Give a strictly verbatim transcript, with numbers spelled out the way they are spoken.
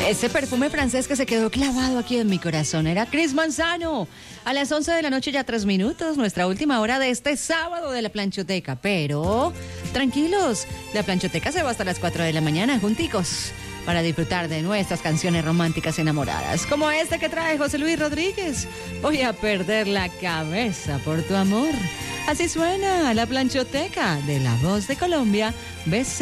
Ese perfume francés que se quedó clavado aquí en mi corazón era Chris Manzano. A las once de la noche ya tres minutos, nuestra última hora de este sábado de la planchoteca. Pero, tranquilos, la planchoteca se va hasta las cuatro de la mañana, junticos, para disfrutar de nuestras canciones románticas enamoradas, como esta que trae José Luis Rodríguez. Voy a perder la cabeza por tu amor. Así suena la planchoteca de La Voz de Colombia. Besos.